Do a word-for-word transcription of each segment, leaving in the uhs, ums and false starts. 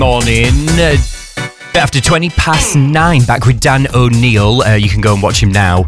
Morning. Uh, after twenty past nine, back with Dan O'Neill. Uh, you can go and watch him now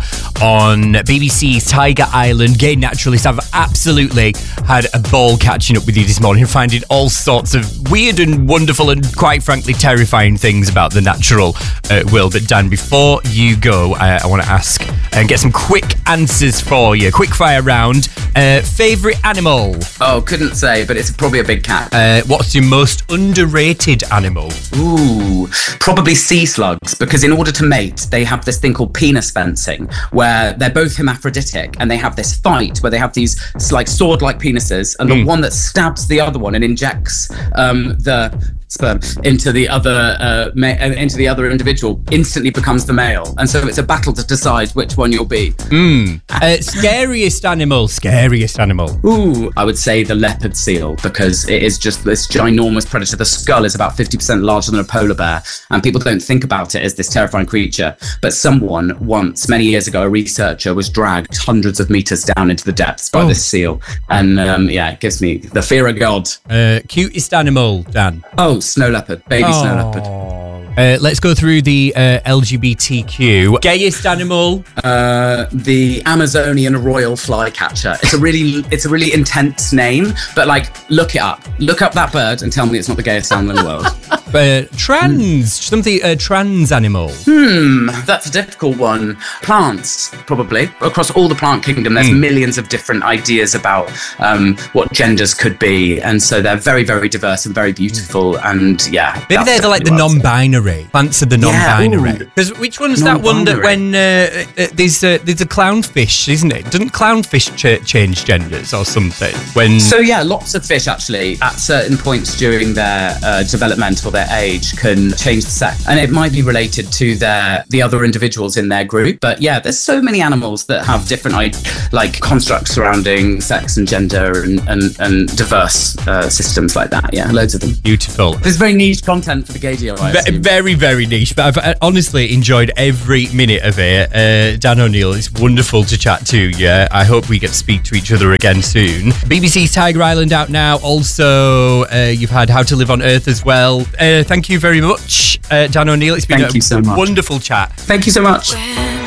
on B B C's Tiger Island. Gay naturalist. I've absolutely had a ball catching up with you this morning, finding all sorts of weird and wonderful and quite frankly terrifying things about the natural uh, world. But Dan, before you go, uh, I want to ask and get some quick answers for you. Quick fire round. Uh, favourite animal? Oh, couldn't say, but it's probably a big cat. Uh, what's your most underrated animal? Ooh, probably sea slugs, because in order to mate, they have this thing called penis fencing, where they're both hermaphroditic, and they have this fight where they have these like sword-like penises, and mm. the one that stabs the other one and injects um, the sperm into the other uh, ma- into the other individual instantly becomes the male, and so it's a battle to decide which one you'll be. Mm. Uh, scariest animal, scariest animal. Ooh, I would say the leopard seal, because it is just this ginormous predator. The skull is about fifty percent larger than a polar bear, and people don't think about it as this terrifying creature. But someone once, many years ago, a researcher was dragged hundreds of meters down into the depths by oh. this seal, and um, yeah, it gives me the fear of God. Uh, cutest animal, Dan? Oh, snow leopard, baby oh. snow leopard. Uh, let's go through the uh, L G B T Q. Gayest animal? Uh, the Amazonian royal flycatcher. It's a really, it's a really intense name, but like, look it up. Look up that bird and tell me it's not the gayest animal in the world. Uh, trans, mm. something uh, trans animal. Hmm, that's a difficult one. Plants, probably. Across all the plant kingdom, there's mm. millions of different ideas about um, what genders could be, and so they're very, very diverse and very beautiful. And yeah, maybe they're the, like the non-binary. Plants are the non-binary. Because yeah, which one's non-binary. That one that when uh, uh, there's a, there's a clownfish, isn't it? Doesn't clownfish ch- change genders or something? When so yeah, lots of fish actually at certain points during their uh, development or their age can change the sex, and it might be related to their the other individuals in their group. But yeah, there's so many animals that have different like constructs surrounding sex and gender and and, and diverse uh, systems like that. Yeah, loads of them. Beautiful. There's very niche content for the gay deal. Ve- very very niche, but I've honestly enjoyed every minute of it. uh, Dan O'Neill, it's wonderful to chat to you. I hope we get to speak to each other again soon. B B C's Tiger Island out now. Also uh, you've had How to Live on Earth as well. uh, Thank you very much, uh, Dan O'Neill. It's been Thank a you so much. wonderful chat. Thank you so much.